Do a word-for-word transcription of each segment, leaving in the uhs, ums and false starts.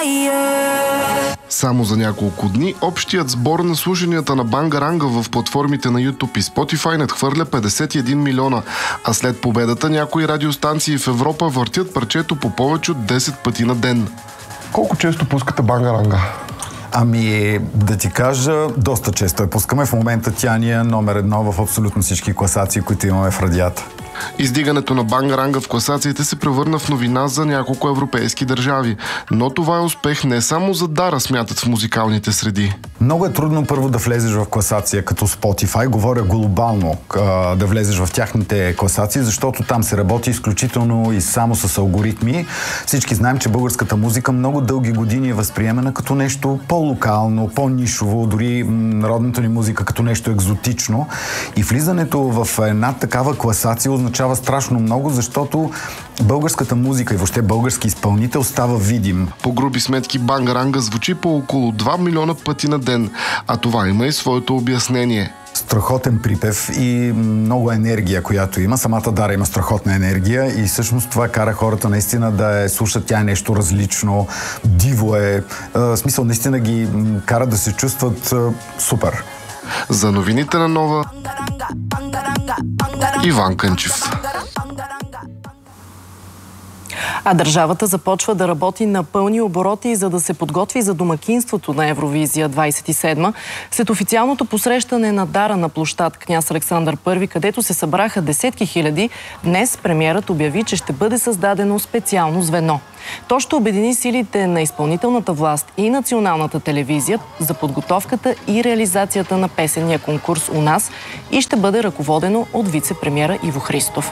Само за няколко дни общият сбор на слушанията на Бангаранга в платформите на YouTube и Spotify надхвърля петдесет и един милиона, а след победата някои радиостанции в Европа въртят парчето по повече от десет пъти на ден. Колко често пускате Бангаранга? Ами, да ти кажа, доста често я пускаме. В момента тя ни е номер едно в абсолютно всички класации, които имаме в радията. Издигането на Бангаранга в класациите се превърна в новина за няколко европейски държави. Но това е успех не само за Дара, смятат в музикалните среди. Много е трудно първо да влезеш в класация като Spotify, говоря глобално, да влезеш в тяхните класации, защото там се работи изключително и само с алгоритми. Всички знаем, че българската музика много дълги години е възприемана като нещо по-локално, по-нишово, дори народната ни музика като нещо екзотично. И влизането в една такава класация означава страшно много, защото българската музика и въобще български изпълнител става видим. По груби сметки Бангаранга звучи по около два милиона пъти на ден, а това има и своето обяснение. Страхотен припев и много енергия, която има. Самата Дара има страхотна енергия и всъщност това кара хората наистина да е слушат. Тя е нещо различно, диво е. В смисъл, наистина ги кара да се чувстват супер. За новините на Нова, Иван Кънчев. А държавата започва да работи на пълни обороти, за да се подготви за домакинството на Евровизия двадесет и седма. След официалното посрещане на Дара на площад Княз Александър Първи, където се събраха десетки хиляди, днес премиерът обяви, че ще бъде създадено специално звено. То ще обедини силите на изпълнителната власт и националната телевизия за подготовката и реализацията на песенния конкурс у нас и ще бъде ръководено от вице-премиера Иво Христов.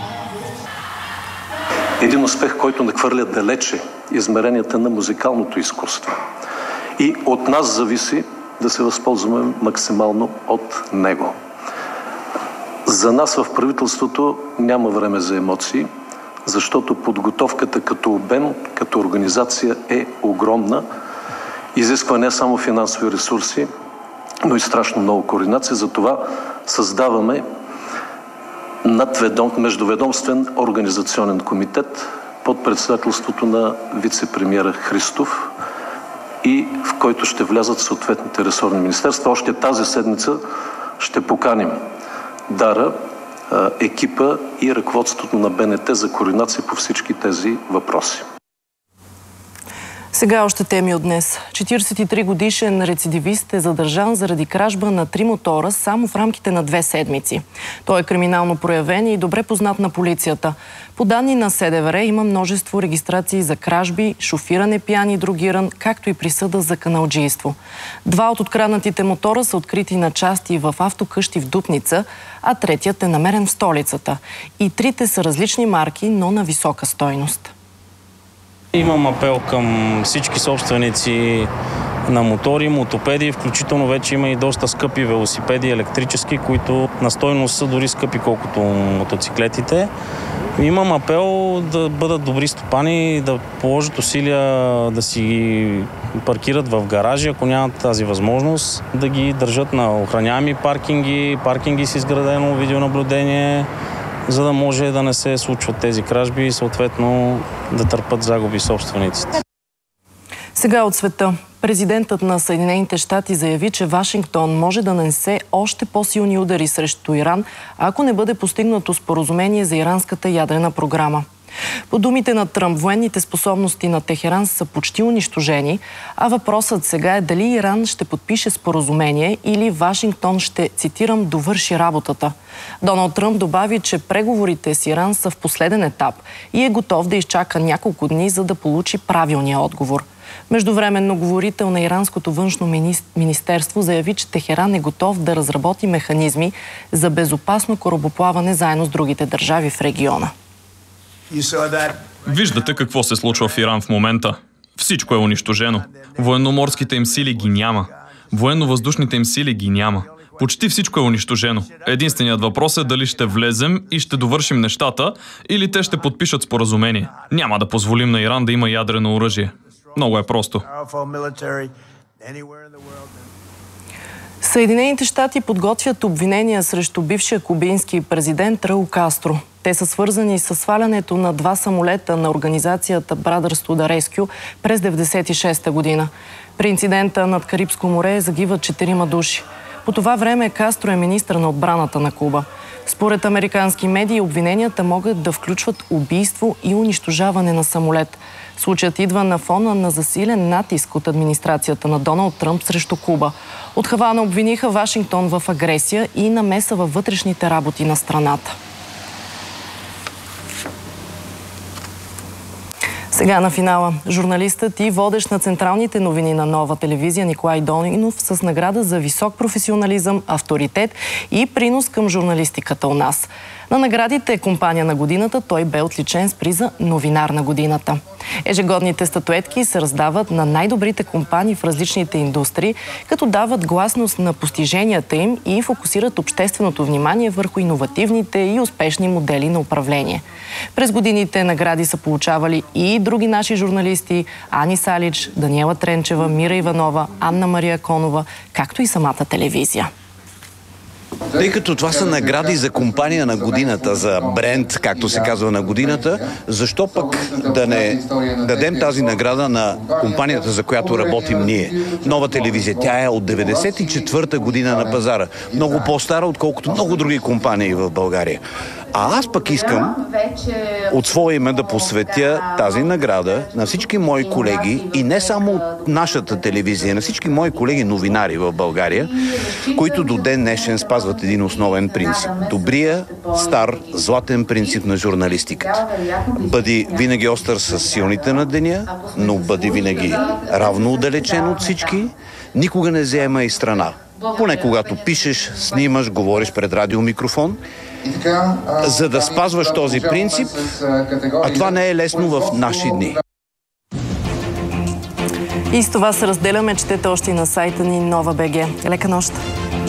Един успех, който надхвърля далече измеренията на музикалното изкуство. И от нас зависи да се възползваме максимално от него. За нас в правителството няма време за емоции, защото подготовката като обем, като организация е огромна. Изисква не само финансови ресурси, но и страшно много координация. Затова създаваме надведом, междуведомствен организационен комитет под председателството на вице-премиера Христов и в който ще влязат съответните ресорни министерства. Още тази седмица ще поканим Дара, екипа и ръководството на БНТ за координация по всички тези въпроси. Сега още теми от днес. четиридесет и три годишен рецидивист е задържан заради кражба на три мотора само в рамките на две седмици. Той е криминално проявен и добре познат на полицията. По данни на СДВР има множество регистрации за кражби, шофиране пиян и другиран, както и присъда за каналджийство. Два от откраднатите мотора са открити на части в автокъщи в Дупница, а третият е намерен в столицата. И трите са различни марки, но на висока стойност. Имам апел към всички собственици на мотори, мотопеди, включително вече има и доста скъпи велосипеди електрически, които на стойност са дори скъпи колкото мотоциклетите. Имам апел да бъдат добри стопани, да положат усилия да си паркират в гаражи, ако нямат тази възможност, да ги държат на охраняеми паркинги, паркинги с изградено видеонаблюдение, за да може да не се случват тези кражби и съответно да търпят загуби собствениците. Сега от света. Президентът на Съединените щати заяви, че Вашингтон може да нанесе още по-силни удари срещу Иран, ако не бъде постигнато споразумение за иранската ядрена програма. По думите на Тръмп, военните способности на Техеран са почти унищожени, а въпросът сега е дали Иран ще подпише споразумение или Вашингтон ще, цитирам, довърши работата. Доналд Тръмп добави, че преговорите с Иран са в последен етап и е готов да изчака няколко дни, за да получи правилния отговор. Междувременно говорител на иранското външно министерство заяви, че Техеран е готов да разработи механизми за безопасно корабоплаване заедно с другите държави в региона. Виждате какво се случва в Иран в момента. Всичко е унищожено. Военноморските им сили ги няма. Военно-въздушните им сили ги няма. Почти всичко е унищожено. Единственият въпрос е дали ще влезем и ще довършим нещата, или те ще подпишат споразумение. Няма да позволим на Иран да има ядрено оръжие. Много е просто. Съединените щати подготвят обвинения срещу бившия кубински президент Раул Кастро. Те са свързани с свалянето на два самолета на организацията Brothers to the Rescue през деветдесет и шеста година. При инцидента над Карибско море загиват четирима души. По това време Кастро е министър на отбраната на Куба. Според американски медии обвиненията могат да включват убийство и унищожаване на самолет. Случаят идва на фона на засилен натиск от администрацията на Доналд Тръмп срещу Куба. От Хавана обвиниха Вашингтон в агресия и намеса във вътрешните работи на страната. Сега на финала. Журналистът и водещ на централните новини на Нова телевизия Николай Донинов с награда за висок професионализъм, авторитет и принос към журналистиката у нас. На наградите компания на годината той бе отличен с приза новинар на годината. Ежегодните статуетки се раздават на най-добрите компании в различните индустрии, като дават гласност на постиженията им и фокусират общественото внимание върху иновативните и успешни модели на управление. През годините награди са получавали и други наши журналисти: Ани Салич, Даниела Тренчева, Мира Иванова, Анна Мария Конова, както и самата телевизия. Тъй като това са награди за компания на годината, за бренд, както се казва, на годината, защо пък да не дадем тази награда на компанията, за която работим ние? Нова телевизия. Тя е от деветдесет и четвърта година на пазара. Много по-стара, отколкото много други компании в България. А аз пък искам от своя име да посветя тази награда на всички мои колеги и не само от нашата телевизия, на всички мои колеги новинари в България, които до ден днешен спазват един основен принцип. Добрия, стар, златен принцип на журналистиката. Бъди винаги остър с силните на деня, но бъди винаги равно отдалечен от всички, никога не заемай страна. Поне когато пишеш, снимаш, говориш пред радиомикрофон, за да спазваш този принцип, а това не е лесно в наши дни. И с това се разделяме. Четете още и на сайта ни Нова точка бг. Лека нощ!